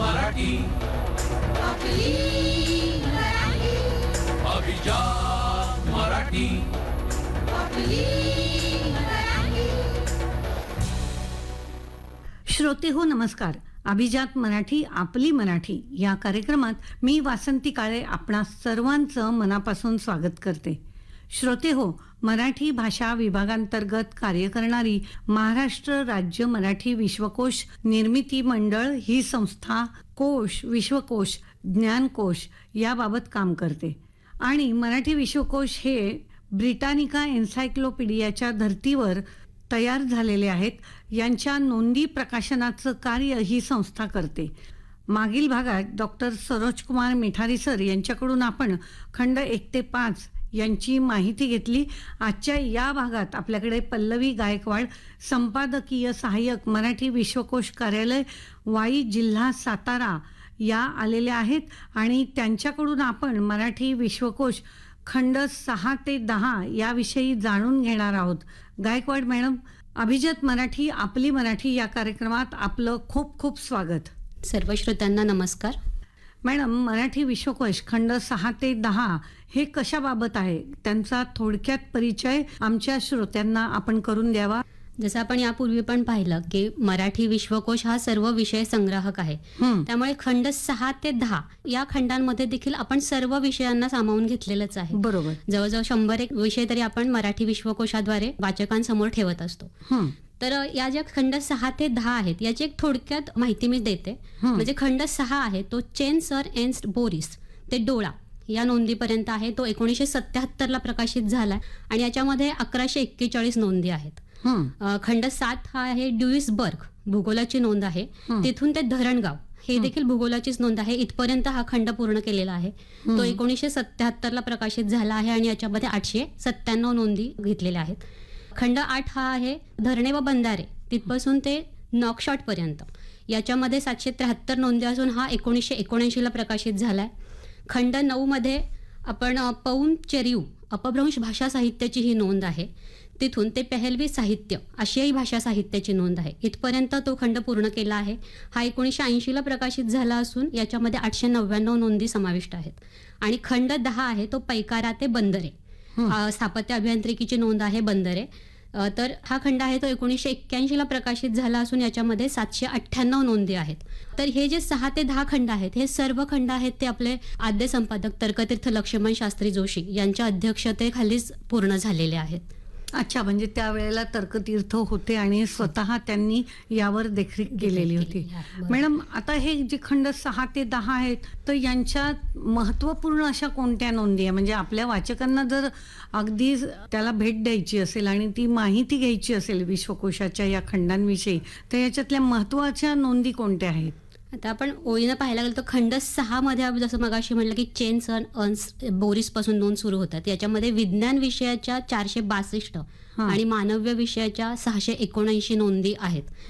मराठी आपली मराठी अभिजात मराठी आपली मराठी. श्रोते हो नमस्कार. अभिजात मराठी आपली मराठी या कार्यक्रमात मी वासंती काळे आपणा सर्वांचं मनापासून स्वागत करते. श्रोते हो, मराठी भाषा विभागांतर्गत कार्य करणारी महाराष्ट्र राज्य मराठी विश्वकोश निर्मिती मंडळ ही संस्था कोश, विश्वकोश, ज्ञानकोश याबाबत काम करते आणि मराठी विश्वकोश हे ब्रिटानिका एन्सायक्लोपीडियाच्या धर्तीवर तयार झालेले आहेत. यांच्या नोंदी प्रकाशनाचं कार्य ही संस्था करते. मागील भागात डॉक्टर सरोजकुमार मिठारी सर यांच्याकडून आपण खंड 1 ते 5 यांची माहिती घेतली. आजच्या या भागात आपल्याकडे पल्लवी गायकवाड, संपादकीय सहाय्यक, मराठी विश्वकोश कार्यालय, वाई, जिल्हा सातारा या आलेल्या आहेत आणि त्यांच्याकडून आपण मराठी विश्वकोश खंड 6 ते 10 याविषयी जाणून घेणार आहोत. गायकवाड मॅडम, अभिजात मराठी आपली मराठी या कार्यक्रमात आपलं खूप खूप स्वागत. सर्व श्रोत्यांना नमस्कार. मॅडम, मराठी विश्वकोश खंड 6 ते 10 हे कशाबाबत आहे, त्यांचा थोडक्यात परिचय आमच्या श्रोत्यांना आपण करून द्यावा. जसं आपण यापूर्वी पण पाहिलं की मराठी विश्वकोश हा सर्व विषय संग्राहक आहे. त्यामुळे खंड 6 ते 10 या खंडांमध्ये देखील आपण सर्व विषयांना सामावून घेतलेलंच आहे. बरोबर. जवळजवळ 100 विषय तरी आपण मराठी विश्वकोशाद्वारे वाचकांसमोर ठेवत असतो. तर या ज्या खंड 6 ते 10 आहेत याची एक थोडक्यात माहिती मी देते. म्हणजे खंड 6 आहे तो चेन सर एन्स्ट बोरिस ते डोळा या नोंदीपर्यंत आहे. तो 1977 ला प्रकाशित झालाय आणि याच्यामध्ये 1141 नोंदी आहेत. खंड 7 हा आहे ड्युइसबर्ग, भूगोलाची नोंद आहे. तिथून ते धरणगाव हे देखील भूगोलाचीच नोंद आहे. इथपर्यंत हा खंड पूर्ण केलेला आहे. तो 1977 ला प्रकाशित झाला आहे आणि याच्यामध्ये 897 नोंदी घेतलेल्या आहेत. खंड 8 हा आहे धरणे व बंधारे, तिथपासून ते नॉकशॉट पर्यंत. याच्यामध्ये 773 नोंदी असून हा 1979 ला प्रकाशित झालाय. खंड 9 मध्ये आपण पौन चेरिव अपभ्रंश भाषा साहित्याची ही नोंद आहे. तिथून ते पेहलवी साहित्य आशियाई भाषा साहित्याची नोंद आहे. इथपर्यंत तो खंड पूर्ण केला आहे. हा 1980 ला प्रकाशित झाला असून याच्यामध्ये 899 नोंदी समाविष्ट आहेत. आणि खंड 10 आहे तो पैकारा ते बंदरे, स्थापत्य अभियांत्रिकीची नोंद आहे बंदरे. तर हा खंड आहे तो 1981 ला प्रकाशित झाला असून याच्यामध्ये 798 नोंदी आहेत. तर हे जे 6 ते 10 खंड आहेत हे सर्व खंड आहेत ते आपले आद्य संपादक तर्कतीर्थ लक्ष्मण शास्त्री जोशी यांच्या अध्यक्षतेखालीच पूर्ण झालेले आहेत. अच्छा, म्हणजे त्यावेळेला तर्कतीर्थ होते आणि स्वतः त्यांनी यावर देखरेख केलेली होती. मॅडम, आता हे जे खंड 6 ते 10 आहेत तर यांच्यात महत्त्वपूर्ण अशा कोणत्या नोंदी आहे, म्हणजे आपल्या वाचकांना जर अगदी त्याला भेट द्यायची असेल आणि ती माहिती घ्यायची असेल विश्वकोशाच्या या खंडांविषयी, तर याच्यातल्या महत्त्वाच्या नोंदी कोणत्या आहेत? आता आपण ओळीनं पाहायला गेलो तर खंड 6 मध्ये जसं मगाशी म्हटलं की चेन सन अर्न्स्ट बोरिस पासून नोंद सुरू होतात. याच्यामध्ये विज्ञान विषयाच्या 462 आणि मानव्य विषयाच्या 679 नोंदी आहेत.